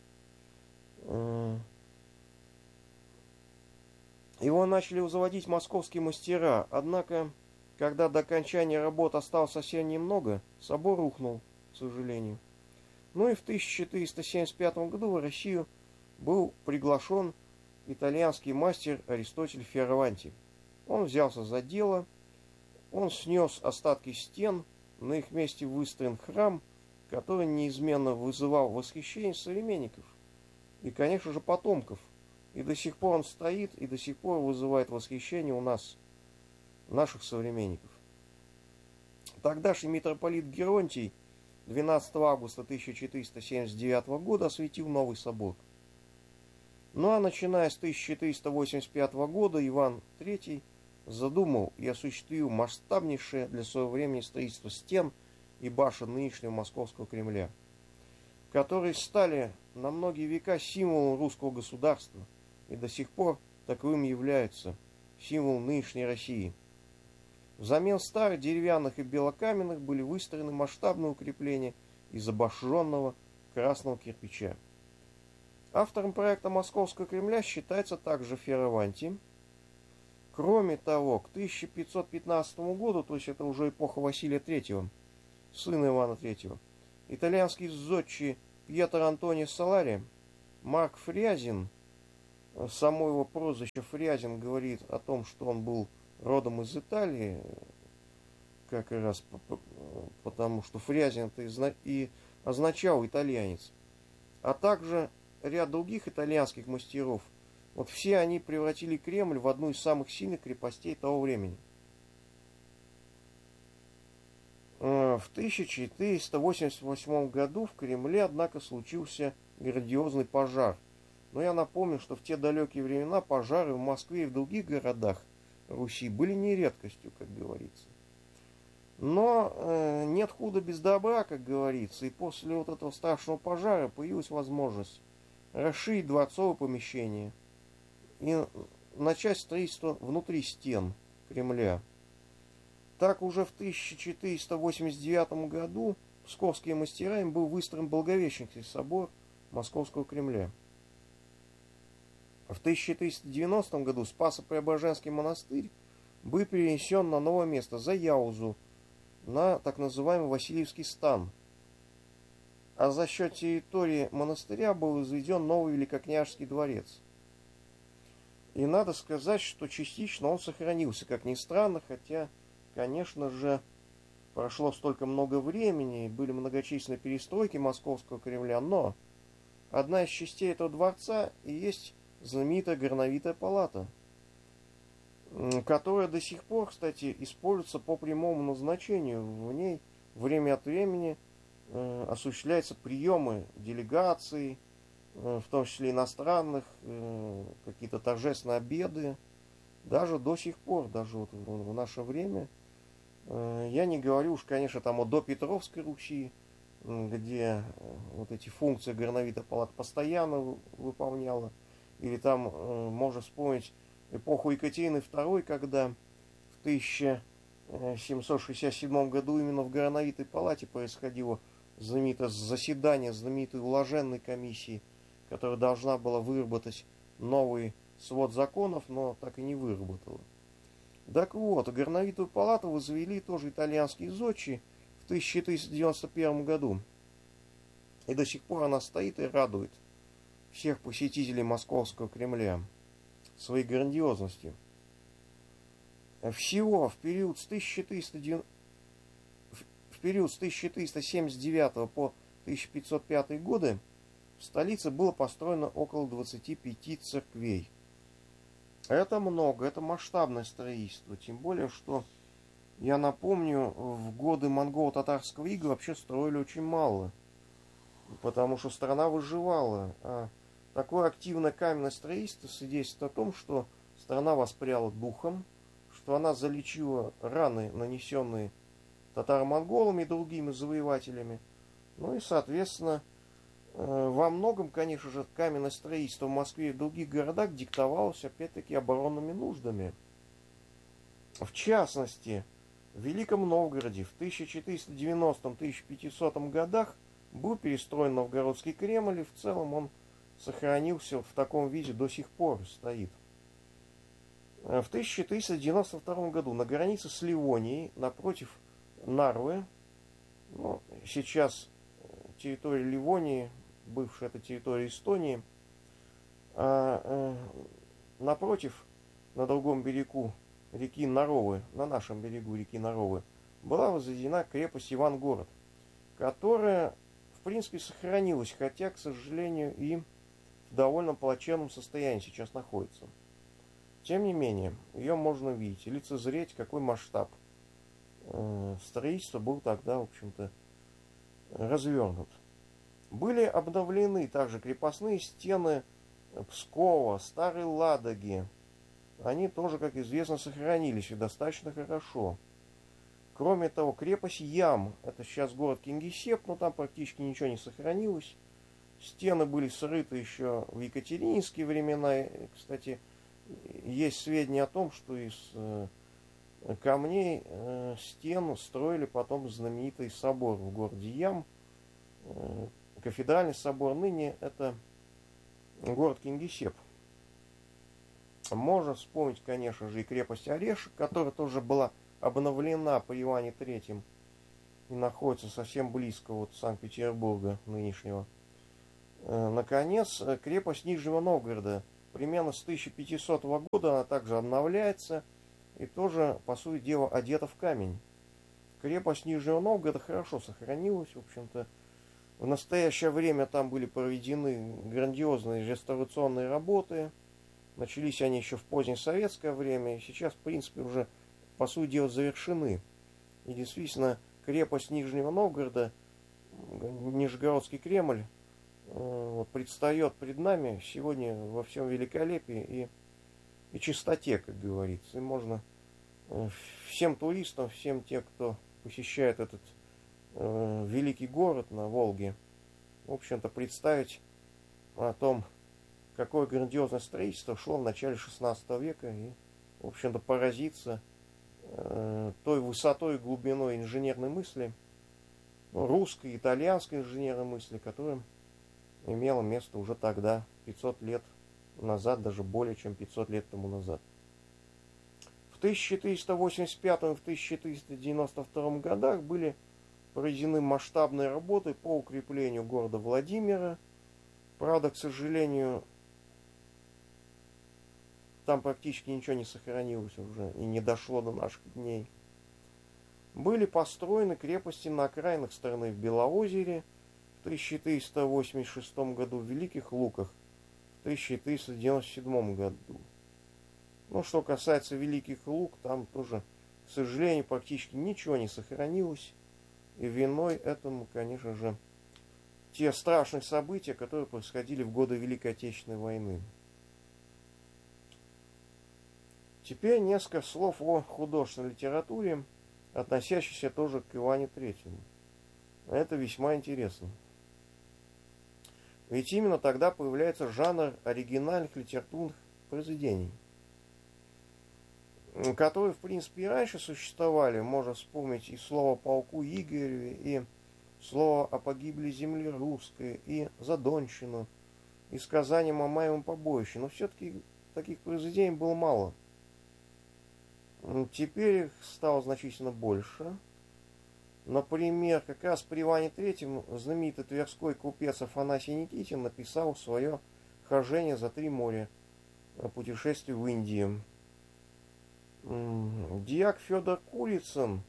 Его начали возводить московские мастера, однако, когда до окончания работ осталось совсем немного, собор рухнул, к сожалению. Ну и в тысяча четыреста семьдесят пятом году в Россию был приглашен итальянский мастер Аристотель Фиораванти. Он взялся за дело, он снес остатки стен, на их месте выстроен храм, который неизменно вызывал восхищение современников и, конечно же, потомков. И до сих пор он стоит, и до сих пор вызывает восхищение у нас, наших современников. Тогдашний митрополит Геронтий двенадцатого августа тысяча четыреста семьдесят девятого года осветил новый собор. Ну а начиная с тысяча четыреста восемьдесят пятого года Иван Третий задумал и осуществил масштабнейшее для своего времени строительство стен и башен нынешнего Московского Кремля, которые стали на многие века символом русского государства и до сих пор таковым являются, символом нынешней России. Взамен старых деревянных и белокаменных были выстроены масштабные укрепления из обожженного красного кирпича. Автором проекта Московского Кремля считается также Фиораванти. Кроме того, к тысяча пятьсот пятнадцатому году, то есть это уже эпоха Василия Третьего, сына Ивана Третьего, итальянский зодчий Пьетро Антонио Солари Марк Фрязин, само его прозвище Фрязин говорит о том, что он был родом из Италии, как раз потому, что Фрязин это и означал итальянец, а также ряд других итальянских мастеров. Вот все они превратили Кремль в одну из самых сильных крепостей того времени. В тысяча четыреста восемьдесят восьмом году в Кремле, однако, случился грандиозный пожар. Но я напомню, что в те далекие времена пожары в Москве и в других городах Руси были не редкостью, как говорится. Но э, нет худа без добра, как говорится, и после вот этого страшного пожара появилась возможность расширить дворцовое помещение и начать строительство внутри стен Кремля. Так уже в тысяча четыреста восемьдесят девятом году псковскими мастерами был выстроен Благовещенский собор Московского Кремля. В тысяча триста девяностом году Спасо-Преображенский монастырь был перенесен на новое место, за Яузу, на так называемый Васильевский стан. А за счет территории монастыря был возведен новый Великокняжеский дворец. И надо сказать, что частично он сохранился, как ни странно, хотя, конечно же, прошло столько много времени, были многочисленные перестройки Московского Кремля, но одна из частей этого дворца и есть знаменитая Горновитая палата, которая до сих пор, кстати, используется по прямому назначению. В ней время от времени э, осуществляются приемы делегаций, э, в том числе иностранных, э, какие-то торжественные обеды. Даже до сих пор, даже вот в, в наше время. Э, я не говорю уж, конечно, там о допетровской Руси, где вот эти функции Горновитая палата постоянно выполняла. Или там э, можно вспомнить эпоху Екатерины второй, когда в тысяча семьсот шестьдесят седьмом году именно в Горновитой палате происходило знаменитое заседание знаменитой уложенной комиссии, которая должна была выработать новый свод законов, но так и не выработала. Так вот, Горновитую палату возвели тоже итальянские зодчие в тысяча четыреста девяносто первом году. И до сих пор она стоит и радует всех посетителей Московского Кремля своей грандиозностью. Всего в период с тысяча четыреста семьдесят девятого по тысяча пятьсот пятый годы в столице было построено около двадцати пяти церквей. Это много, это масштабное строительство. Тем более, что, я напомню, в годы монголо-татарского ига вообще строили очень мало. Потому что страна выживала. А такое активное каменное строительство свидетельствует о том, что страна воспряла духом, что она залечила раны, нанесенные татаро-монголами и другими завоевателями. Ну и, соответственно, во многом, конечно же, каменное строительство в Москве и в других городах диктовалось, опять-таки, оборонными нуждами. В частности, в Великом Новгороде в тысяча четыреста девяностом — тысяча пятисотом годах был перестроен Новгородский Кремль, и в целом он сохранился в таком виде до сих пор, стоит. В тысяча триста девяносто втором году на границе с Ливонией, напротив Нарвы, ну, сейчас территория Ливонии, бывшая это территория Эстонии, а, а, напротив, на другом берегу реки Наровы, на нашем берегу реки Наровы, была возведена крепость Ивангород, которая, в принципе, сохранилась, хотя, к сожалению, и в довольно плачевном состоянии сейчас находится. Тем не менее, ее можно видеть и лицезреть, какой масштаб э, строительства был тогда, в общем-то, развернут. Были обновлены также крепостные стены Пскова, Старой Ладоги. Они тоже, как известно, сохранились и достаточно хорошо. Кроме того, крепость Ям, это сейчас город Кингисепп, но там практически ничего не сохранилось. Стены были срыты еще в екатерининские времена. Кстати, есть сведения о том, что из э, камней э, стен строили потом знаменитый собор в городе Ям. Э, кафедральный собор, ныне это город Кингисепп. Можно вспомнить, конечно же, и крепость Орешек, которая тоже была обновлена при Иване Третьем и находится совсем близко от Санкт-Петербурга нынешнего. Наконец, крепость Нижнего Новгорода. Примерно с тысяча пятисотого года она также обновляется и тоже, по сути дела, одета в камень. Крепость Нижнего Новгорода хорошо сохранилась, в общем-то. В настоящее время там были проведены грандиозные реставрационные работы. Начались они еще в позднее советское время, и сейчас, в принципе, уже, по сути дела, завершены. И действительно, крепость Нижнего Новгорода, Нижегородский Кремль, вот, предстает пред нами сегодня во всем великолепии и, и чистоте, как говорится. И можно всем туристам, всем тем, кто посещает этот э, великий город на Волге, в общем-то, представить о том, какое грандиозное строительство шло в начале шестнадцатого века, и, в общем-то, поразиться э, той высотой и глубиной инженерной мысли, русской, итальянской инженерной мысли, которая имело место уже тогда, пятьсот лет назад, даже более чем пятьсот лет тому назад. В тысяча четыреста восемьдесят пятом и в тысяча четыреста девяносто втором годах были проведены масштабные работы по укреплению города Владимира. Правда, к сожалению, там практически ничего не сохранилось уже и не дошло до наших дней. Были построены крепости на окраинах страны в Белоозере, в тысяча четыреста восемьдесят шестом году, в Великих Луках, в тысяча четыреста девяносто седьмом году. Ну, что касается Великих Лук, там тоже, к сожалению, практически ничего не сохранилось. И виной этому, конечно же, те страшные события, которые происходили в годы Великой Отечественной войны. Теперь несколько слов о художественной литературе, относящейся тоже к Ивану Третьему. Это весьма интересно. Ведь именно тогда появляется жанр оригинальных литературных произведений, которые, в принципе, и раньше существовали. Можно вспомнить и слово о полку Игореве, и слово о погибли земли русской, и Задонщину, и сказание о Мамаевом побоище. Но все-таки таких произведений было мало. Теперь их стало значительно больше. Например, как раз при Иване Третьем знаменитый тверской купец Афанасий Никитин написал свое «Хождение за три моря», путешествие в Индию. Дьяк Федор Курицын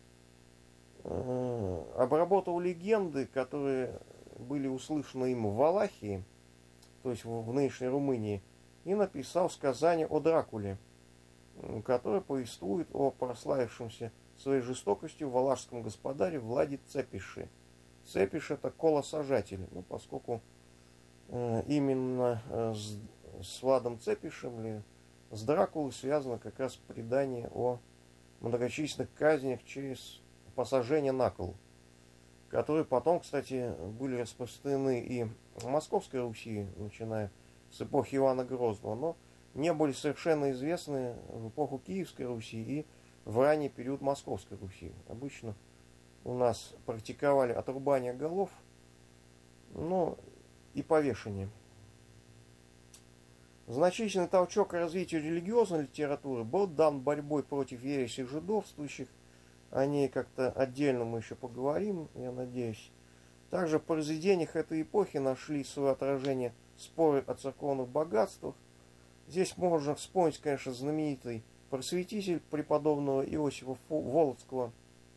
обработал легенды, которые были услышаны им в Валахии, то есть в нынешней Румынии, и написал сказание о Дракуле, которое повествует о прославившемся своей жестокостью валашском господаре Владе Цепише. Цепиш — это колосажатель, ну, поскольку э, именно э, с, с Владом Цепишем или с Дракулой связано как раз предание о многочисленных казнях через посажение на кол, которые потом, кстати, были распространены и в Московской Руси, начиная с эпохи Ивана Грозного, но не были совершенно известны в эпоху Киевской Руси и в ранний период Московской Руси. Обычно у нас практиковали отрубание голов, ну и повешение. Значительный толчок к развитию религиозной литературы был дан борьбой против ереси жидовствующих. О ней как-то отдельно мы еще поговорим, я надеюсь. Также в произведениях этой эпохи нашли свое отражение споры о церковных богатствах. Здесь можно вспомнить, конечно, знаменитый просветитель преподобного Иосифа Волоцкого.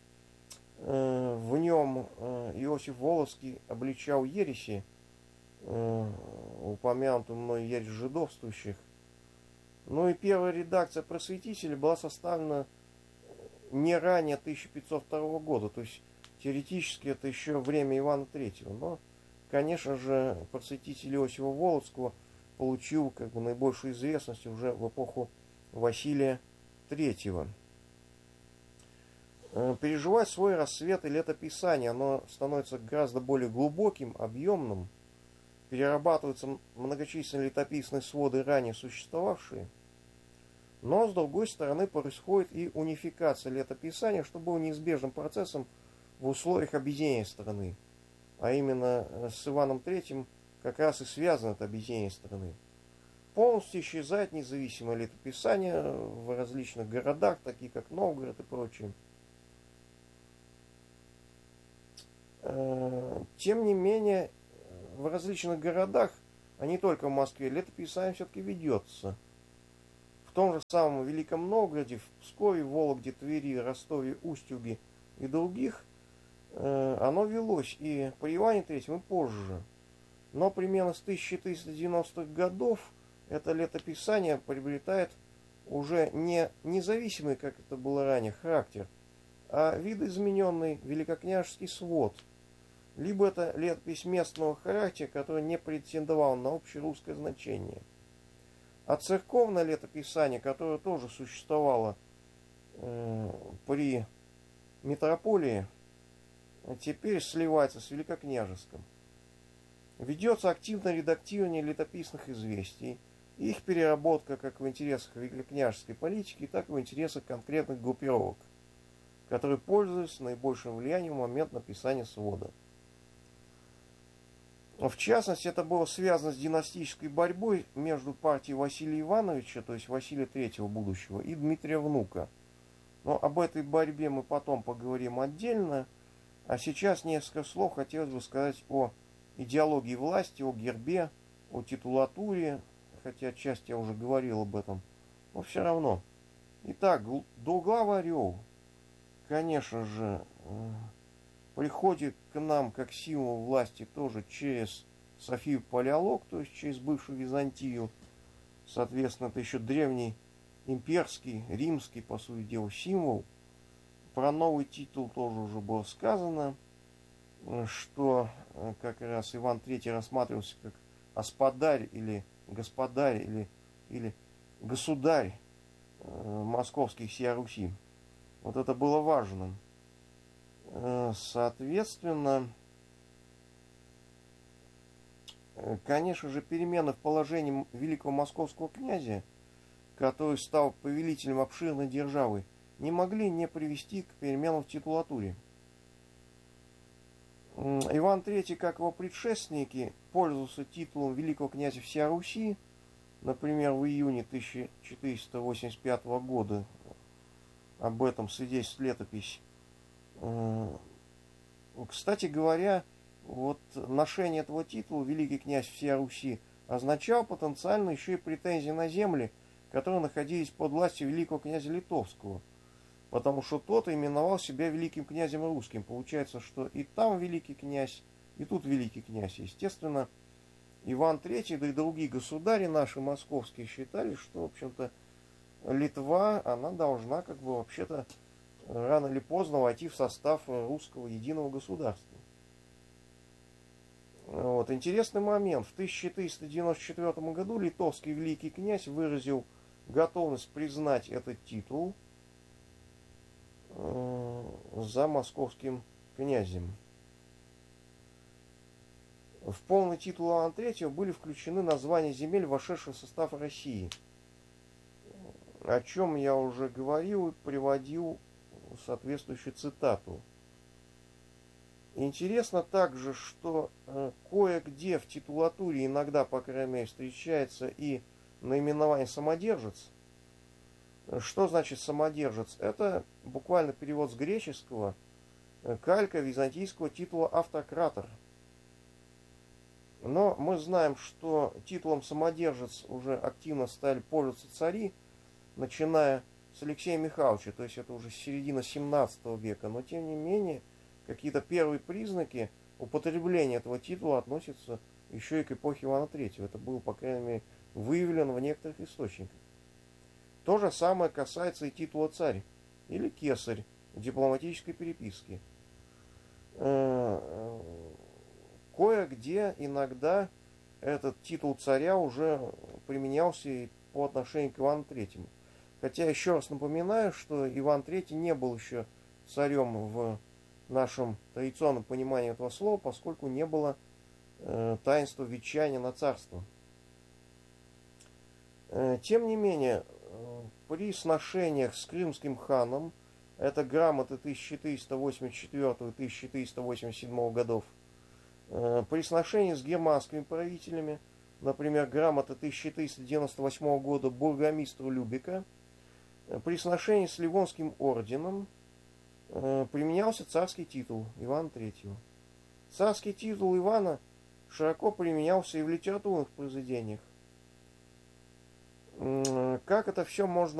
В нем Иосиф Волоцкий обличал ереси, упомянутую мной ересь жидовствующих. Ну и первая редакция просветителя была составлена не ранее тысяча пятьсот второго года, то есть теоретически это еще время Ивана Третьего. Но, конечно же, просветитель Иосифа Волоцкого получил как бы наибольшую известность уже в эпоху Василия Третьего. Переживая свой рассвет и летописание, оно становится гораздо более глубоким, объемным, перерабатываются многочисленные летописные своды, ранее существовавшие, но, с другой стороны, происходит и унификация летописания, что было неизбежным процессом в условиях объединения страны. А именно с Иваном Третьим как раз и связано это объединение страны. Полностью исчезает независимое летописание в различных городах, такие как Новгород и прочее. Тем не менее, в различных городах, а не только в Москве, летописание все-таки ведется. В том же самом Великом Новгороде, в Пскове, Вологде, Твери, Ростове, Устюге и других э, оно велось и при Иване Третьем, и позже. Но примерно с тысяча четыреста девяностых годов это летописание приобретает уже не независимый, как это было ранее, характер, а видоизмененный великокняжеский свод. Либо это летопись местного характера, который не претендовал на общерусское значение. А церковное летописание, которое тоже существовало э, при метрополии, теперь сливается с великокняжеским. Ведется активное редактирование летописных известий, и их переработка как в интересах великокняжеской политики, так и в интересах конкретных группировок, которые пользуются наибольшим влиянием в момент написания свода. В частности, это было связано с династической борьбой между партией Василия Ивановича, то есть Василия Третьего будущего, и Дмитрия Внука. Но об этой борьбе мы потом поговорим отдельно, а сейчас несколько слов хотелось бы сказать о идеологии власти, о гербе, о титулатуре, хотя отчасти я уже говорил об этом, но все равно. Итак, двуглавый орел, конечно же, приходит к нам как символ власти тоже через Софию Палеолог, то есть через бывшую Византию. Соответственно, это еще древний имперский, римский, по сути дела, символ. Про новый титул тоже уже было сказано, что как раз Иван Третий рассматривался как оспадарь или господарь или, или государь московский всея Руси. Вот это было важным. Соответственно, конечно же, перемены в положении великого московского князя, который стал повелителем обширной державы, не могли не привести к переменам в титулатуре. Иван Третий, как его предшественники, пользовался титулом великого князя всея Руси. Например, в июне тысяча четыреста восемьдесят пятого года об этом свидетельствует летопись. Кстати говоря, вот ношение этого титула «Великий князь всея Руси» означало потенциально еще и претензии на земли, которые находились под властью великого князя Литовского, потому что тот именовал себя великим князем русским. Получается, что и там великий князь, и тут великий князь. Естественно, Иван Третий, да и другие государи наши московские считали, что, в общем-то, Литва, она должна как бы вообще-то рано или поздно войти в состав русского единого государства. Вот. Интересный момент. В тысяча четыреста девяносто четвёртом году литовский великий князь выразил готовность признать этот титул э, за московским князем. В полный титул Ивана Третьего были включены названия земель, вошедших в состав России, о чем я уже говорил и приводил соответствующую цитату. Интересно также, что э, кое-где в титулатуре иногда, по крайней мере, встречается и наименование самодержец. Что значит самодержец? Это буквально перевод с греческого, э, калька византийского титула автократор. Но мы знаем, что титулом самодержец уже активно стали пользоваться цари, начиная с Алексея Михайловича, то есть это уже середина семнадцатого века, но тем не менее какие-то первые признаки употребления этого титула относятся еще и к эпохе Ивана Третьего. Это было, по крайней мере, выявлено в некоторых источниках. То же самое касается и титула царь или кесарь в дипломатической переписке. Кое-где иногда этот титул царя уже применялся и по отношению к Ивану Третьему. Хотя еще раз напоминаю, что Иван Третий не был еще царем в нашем традиционном понимании этого слова, поскольку не было э, таинства ветчания на царство. Э, тем не менее, э, при сношениях с крымским ханом, это грамоты тысяча четыреста восемьдесят четвёртого и тысяча четыреста восемьдесят седьмого годов, э, при сношении с германскими правителями, например, грамота тысяча четыреста девяносто восьмого года бургомистру Любека, э, при сношении с Ливонским орденом, применялся царский титул Ивана Третьего. Царский титул Ивана широко применялся и в литературных произведениях. Как это все можно